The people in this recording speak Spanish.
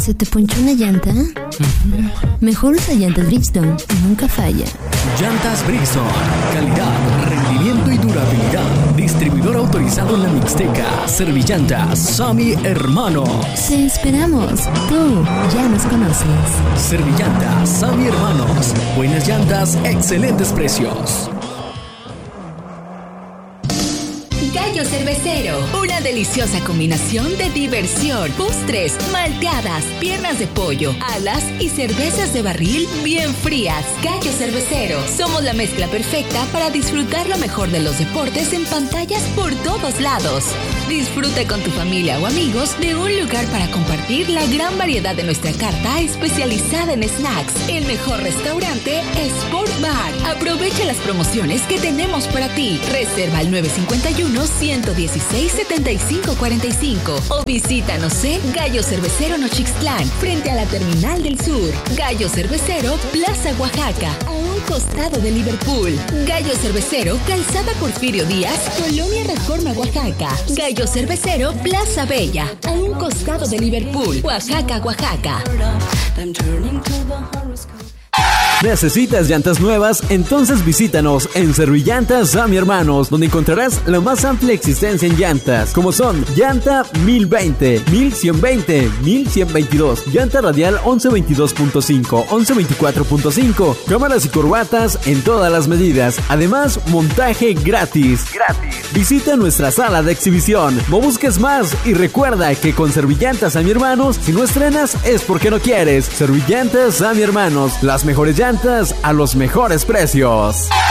¿Se te ponchó una llanta? Mejor usa llantas Bridgestone y nunca falla. Llantas Bridgestone. Calidad, rendimiento y durabilidad. Distribuidor autorizado en la Mixteca. Servillantas Sammy Hermanos. Te esperamos. Tú ya nos conoces. Servillantas Sammy Hermanos. Buenas llantas, excelentes precios. Gallo Cervecero, una deliciosa combinación de diversión, postres, malteadas, piernas de pollo, alas y cervezas de barril bien frías. Gallo Cervecero, somos la mezcla perfecta para disfrutar lo mejor de los deportes en pantallas por todos lados. Disfruta con tu familia o amigos de un lugar para compartir la gran variedad de nuestra carta especializada en snacks. El mejor restaurante Sport Bar. Aprovecha las promociones que tenemos para ti. Reserva al 951-116-7545 o visítanos en Gallo Cervecero Nochixtlán, frente a la Terminal del Sur. Gallo Cervecero, Plaza Oaxaca, a un costado de Liverpool. Gallo Cervecero, Calzada Porfirio Díaz, Colonia Reforma, Oaxaca. Gallo Cervecero, Plaza Bella, a un costado de Liverpool, Oaxaca, Oaxaca. ¿Necesitas llantas nuevas? Entonces visítanos en Servillantas Sammy Hermanos, donde encontrarás la más amplia existencia en llantas, como son llanta 1020, 1120, 1122, llanta radial 1122.5, 1124.5, cámaras y corbatas en todas las medidas. Además, montaje gratis. Visita nuestra sala de exhibición. No busques más y recuerda que con Servillantas Sammy Hermanos, si no estrenas es porque no quieres. Servillantas Sammy Hermanos, las mejores llantas a los mejores precios.